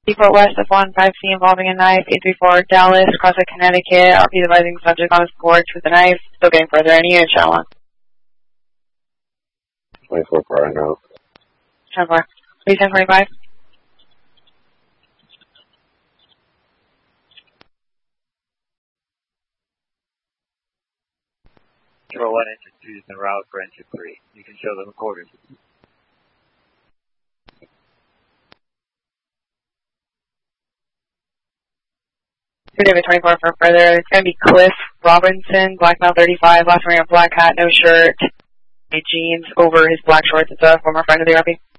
Seaport West of 15C involving a knife, 834 Dallas, Crossway, Connecticut, RP advising subject on his porch with a knife, still getting further, any unit channel 1. 24 prior now. 10-4. Please 1025. Control 1, engine 2 is en route for engine 3. You can show them the quarters. David 24 for further. It's going to be Cliff Robinson, black male 35, last wearing a black hat, no shirt, jeans over his black shorts. It's a former friend of the RP.